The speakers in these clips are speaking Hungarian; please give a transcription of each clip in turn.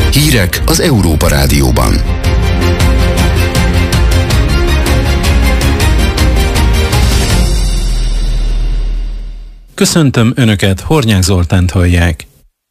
Hírek az Európa Rádióban. Köszöntöm Önöket, Hornyák Zoltánt hallják.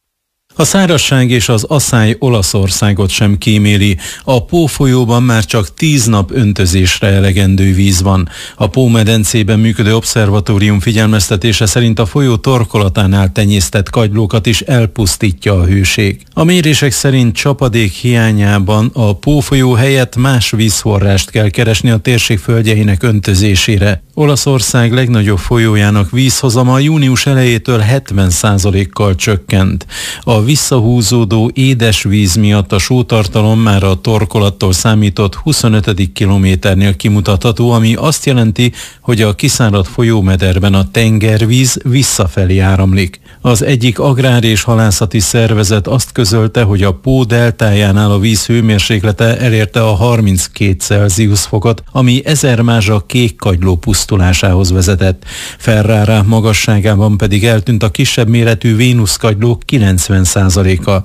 A szárazság és az asszály Olaszországot sem kíméli. A Pó folyóban már csak 10 nap öntözésre elegendő víz van. A Pó-medencében működő obszervatórium figyelmeztetése szerint a folyó torkolatánál tenyésztett kagylókat is elpusztítja a hőség. A mérések szerint csapadék hiányában a Pó folyó helyett más vízforrást kell keresni a térség földjeinek öntözésére. Olaszország legnagyobb folyójának vízhozama június elejétől 70%-kal csökkent. A visszahúzódó édesvíz miatt a sótartalom már a torkolattól számított 25. kilométernél kimutatható, ami azt jelenti, hogy a kiszáradt folyómederben a tengervíz visszafelé áramlik. Az egyik agrár- és halászati szervezet azt közölte, hogy a Pó deltájánál a víz hőmérséklete elérte a 32 Celsius fokot, ami 1000 mázsa kékkagyló pusztulásához vezetett. Ferrara magasságában pedig eltűnt a kisebb méretű vénuszkagylók 90%-a.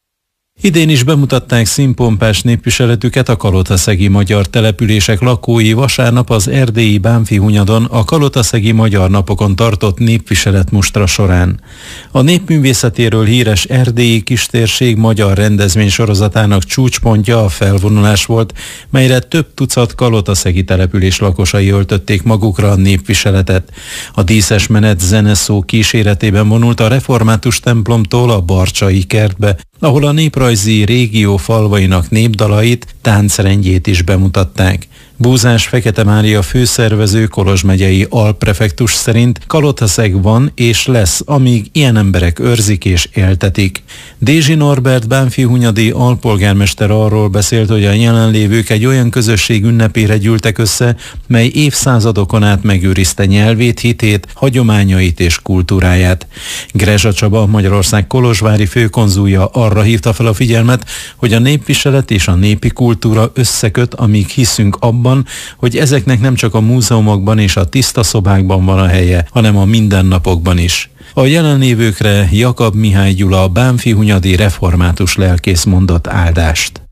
Idén is bemutatták színpompás népviseletüket a kalotaszegi magyar települések lakói vasárnap az erdélyi Bánffyhunyadon a kalotaszegi magyar napokon tartott népviseletmustra során. A népművészetéről híres erdélyi kistérség magyar rendezvény sorozatának csúcspontja a felvonulás volt, melyre több tucat kalotaszegi település lakosai öltötték magukra a népviseletet. A díszes menet zeneszó kíséretében vonult a református templomtól a Barcsai kertbe, ahol a néprajzi régió falvainak népdalait, táncrendjét is bemutatták. Búzás Fekete Mária főszervező Kolozs megyei alprefektus szerint Kalotaszeg van és lesz, amíg ilyen emberek őrzik és éltetik. Dézsi Norbert bánffyhunyadi alpolgármester arról beszélt, hogy a jelenlévők egy olyan közösség ünnepére gyűltek össze, mely évszázadokon át megőrizte nyelvét, hitét, hagyományait és kultúráját. Grezsa Csaba, Magyarország kolozsvári főkonzulja arra hívta fel a figyelmet, hogy a népviselet és a népi kultúra összeköt, amíg hiszünk abban, hogy ezeknek nem csak a múzeumokban és a tiszta szobákban van a helye, hanem a mindennapokban is. A jelenlévőkre Jakab Mihály Gyula, bánffyhunyadi református lelkész mondott áldást.